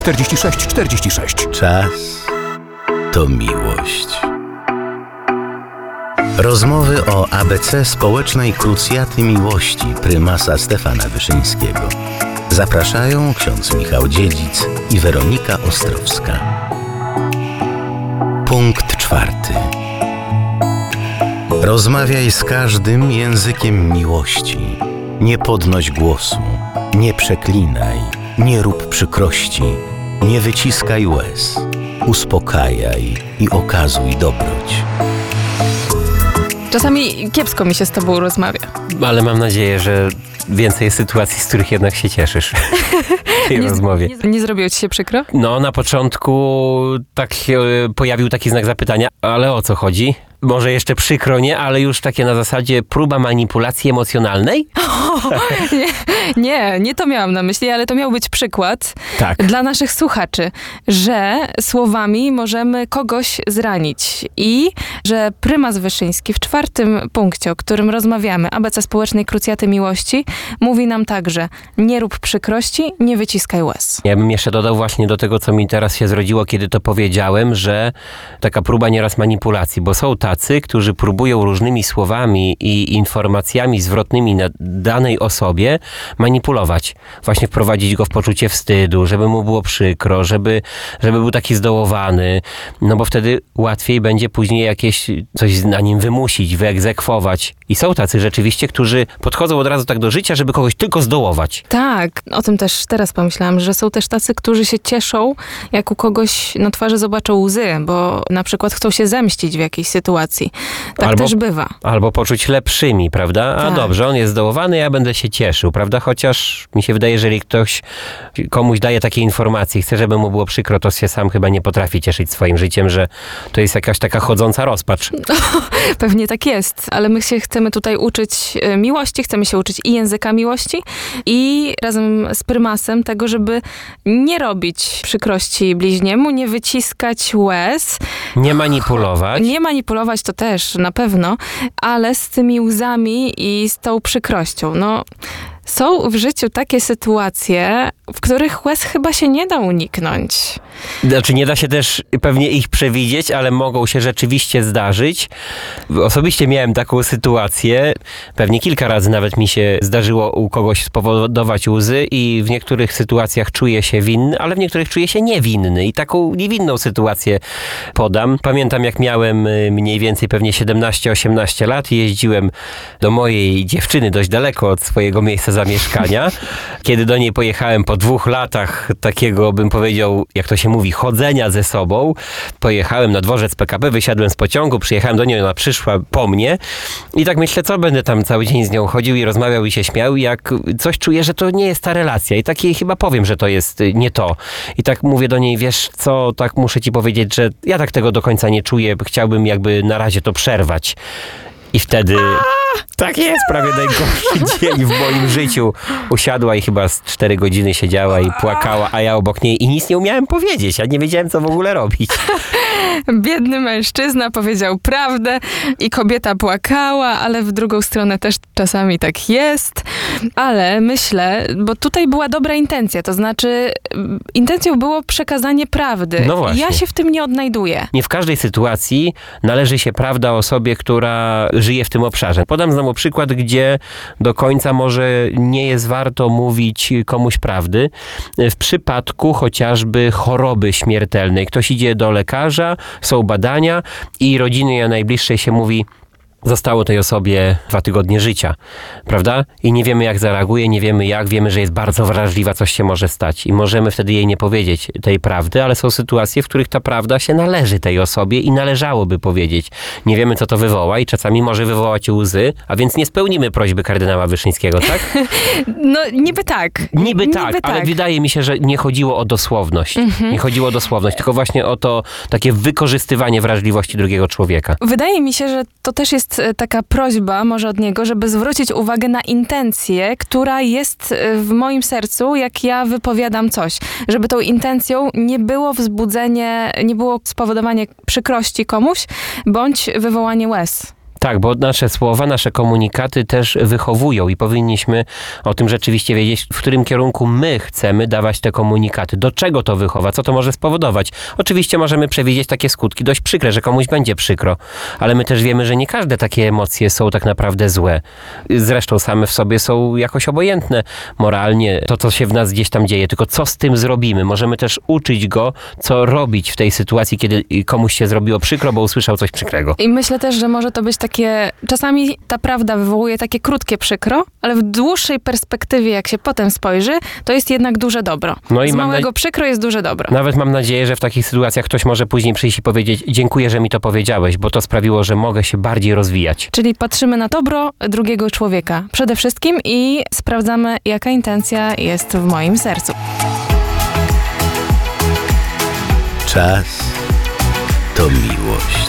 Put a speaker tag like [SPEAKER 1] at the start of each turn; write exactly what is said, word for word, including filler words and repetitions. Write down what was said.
[SPEAKER 1] czterdzieści sześć czterdzieści sześć.
[SPEAKER 2] Czas to miłość. Rozmowy o A B C społecznej krucjaty miłości prymasa Stefana Wyszyńskiego. Zapraszają ksiądz Michał Dziedzic i Weronika Ostrowska. Punkt czwarty. Rozmawiaj z każdym językiem miłości. Nie podnoś głosu, nie przeklinaj, nie rób przykrości, nie wyciskaj łez. Uspokajaj i okazuj dobroć.
[SPEAKER 3] Czasami kiepsko mi się z tobą rozmawia.
[SPEAKER 4] Ale mam nadzieję, że więcej jest sytuacji, z których jednak się cieszysz w tej
[SPEAKER 3] nie,
[SPEAKER 4] rozmowie.
[SPEAKER 3] Nie, nie zrobiło ci się przykro?
[SPEAKER 4] No, na początku tak się pojawił taki znak zapytania, ale o co chodzi? Może jeszcze przykro, nie? Ale już takie na zasadzie próba manipulacji emocjonalnej?
[SPEAKER 3] O, nie, nie, nie to miałam na myśli, ale to miał być przykład
[SPEAKER 4] Tak.
[SPEAKER 3] dla naszych słuchaczy, że słowami możemy kogoś zranić i że prymas Wyszyński w czwartym punkcie, o którym rozmawiamy, A B C społecznej krucjaty miłości, mówi nam także: nie rób przykrości, nie wyciskaj łez.
[SPEAKER 4] Ja bym jeszcze dodał właśnie do tego, co mi teraz się zrodziło, kiedy to powiedziałem, że taka próba nieraz manipulacji, bo są tacy, którzy próbują różnymi słowami i informacjami zwrotnymi na danej osobie manipulować. Właśnie wprowadzić go w poczucie wstydu, żeby mu było przykro, żeby, żeby był taki zdołowany, no bo wtedy łatwiej będzie później jakieś coś na nim wymusić, wyegzekwować. I są tacy rzeczywiście, którzy podchodzą od razu tak do życia, żeby kogoś tylko zdołować.
[SPEAKER 3] Tak, o tym też teraz pomyślałam, że są też tacy, którzy się cieszą, jak u kogoś na twarzy zobaczą łzy, bo na przykład chcą się zemścić w jakiejś sytuacji. Tak
[SPEAKER 4] Albo-
[SPEAKER 3] też bywa.
[SPEAKER 4] Albo poczuć lepszymi, prawda? A
[SPEAKER 3] Tak.
[SPEAKER 4] dobrze, on jest zdołowany, ja będę się cieszył, prawda? Chociaż mi się wydaje, jeżeli ktoś komuś daje takie informacje i chce, żeby mu było przykro, to się sam chyba nie potrafi cieszyć swoim życiem, że to jest jakaś taka chodząca rozpacz.
[SPEAKER 3] Pewnie tak jest, ale my się chcemy tutaj uczyć e, miłości, chcemy się uczyć i języka miłości i razem z prymasem tego, żeby nie robić przykrości bliźniemu, nie wyciskać łez,
[SPEAKER 4] Nie manipulować.
[SPEAKER 3] nie manipulować to też na pewno, ale z tymi łzami i z tą przykrością. No, są w życiu takie sytuacje, w których łez chyba się nie da uniknąć.
[SPEAKER 4] Znaczy nie da się też pewnie ich przewidzieć, ale mogą się rzeczywiście zdarzyć. Osobiście miałem taką sytuację, pewnie kilka razy nawet mi się zdarzyło u kogoś spowodować łzy i w niektórych sytuacjach czuję się winny, ale w niektórych czuję się niewinny i taką niewinną sytuację podam. Pamiętam, jak miałem mniej więcej pewnie siedemnaście osiemnaście lat i jeździłem do mojej dziewczyny dość daleko od swojego miejsca zamieszkania. Kiedy do niej pojechałem po dwóch latach takiego, bym powiedział, jak to się mówi, chodzenia ze sobą, pojechałem na dworzec P K P, wysiadłem z pociągu, przyjechałem do niej, ona przyszła po mnie i tak myślę, co będę tam cały dzień z nią chodził i rozmawiał i się śmiał, i jak coś czuję, że to nie jest ta relacja i tak jej chyba powiem, że to jest nie to. I tak mówię do niej, wiesz co, tak muszę ci powiedzieć, że ja tak tego do końca nie czuję, chciałbym jakby na razie to przerwać. I wtedy, tak jest, prawie najgorszy dzień w moim życiu. Usiadła i chyba z cztery godziny siedziała i płakała, a ja obok niej i nic nie umiałem powiedzieć. Ja nie wiedziałem, co w ogóle robić.
[SPEAKER 3] Biedny mężczyzna powiedział prawdę i kobieta płakała, ale w drugą stronę też czasami tak jest. Ale myślę, bo tutaj była dobra intencja, to znaczy intencją było przekazanie prawdy.
[SPEAKER 4] No właśnie.
[SPEAKER 3] Ja się w tym nie odnajduję.
[SPEAKER 4] Nie w każdej sytuacji należy się prawda osobie, która żyje w tym obszarze. Podam znowu przykład, gdzie do końca może nie jest warto mówić komuś prawdy. W przypadku chociażby choroby śmiertelnej. Ktoś idzie do lekarza, są badania i rodzinie najbliższej się mówi: zostało tej osobie dwa tygodnie życia, prawda? I nie wiemy, jak zareaguje, nie wiemy jak, wiemy, że jest bardzo wrażliwa, coś się może stać i możemy wtedy jej nie powiedzieć tej prawdy, ale są sytuacje, w których ta prawda się należy tej osobie i należałoby powiedzieć. Nie wiemy, co to wywoła i czasami może wywołać łzy, a więc nie spełnimy prośby kardynała Wyszyńskiego, tak?
[SPEAKER 3] No niby tak.
[SPEAKER 4] Niby tak,
[SPEAKER 3] niby
[SPEAKER 4] ale
[SPEAKER 3] tak.
[SPEAKER 4] wydaje mi się, że nie chodziło o dosłowność.
[SPEAKER 3] Mhm.
[SPEAKER 4] Nie chodziło o dosłowność, tylko właśnie o to takie wykorzystywanie wrażliwości drugiego człowieka.
[SPEAKER 3] Wydaje mi się, że to też jest e, taka prośba może od niego, żeby zwrócić uwagę na intencję, która jest e, w moim sercu, jak ja wypowiadam coś. Żeby tą intencją nie było wzbudzenie, nie było spowodowanie przykrości komuś, bądź wywołanie łez.
[SPEAKER 4] Tak, bo nasze słowa, nasze komunikaty też wychowują i powinniśmy o tym rzeczywiście wiedzieć, w którym kierunku my chcemy dawać te komunikaty. Do czego to wychowa? Co to może spowodować? Oczywiście możemy przewidzieć takie skutki dość przykre, że komuś będzie przykro, ale my też wiemy, że nie każde takie emocje są tak naprawdę złe. Zresztą same w sobie są jakoś obojętne moralnie, to co się w nas gdzieś tam dzieje, tylko co z tym zrobimy? Możemy też uczyć go, co robić w tej sytuacji, kiedy komuś się zrobiło przykro, bo usłyszał coś przykrego.
[SPEAKER 3] I myślę też, że może to być takie, czasami ta prawda wywołuje takie krótkie przykro, ale w dłuższej perspektywie, jak się potem spojrzy, to jest jednak duże dobro.
[SPEAKER 4] No i
[SPEAKER 3] Z
[SPEAKER 4] mam
[SPEAKER 3] małego
[SPEAKER 4] na-
[SPEAKER 3] przykro jest duże dobro.
[SPEAKER 4] Nawet mam nadzieję, że w takich sytuacjach ktoś może później przyjść i powiedzieć: dziękuję, że mi to powiedziałeś, bo to sprawiło, że mogę się bardziej rozwijać.
[SPEAKER 3] Czyli patrzymy na dobro drugiego człowieka przede wszystkim i sprawdzamy, jaka intencja jest w moim sercu.
[SPEAKER 2] Czas to miłość.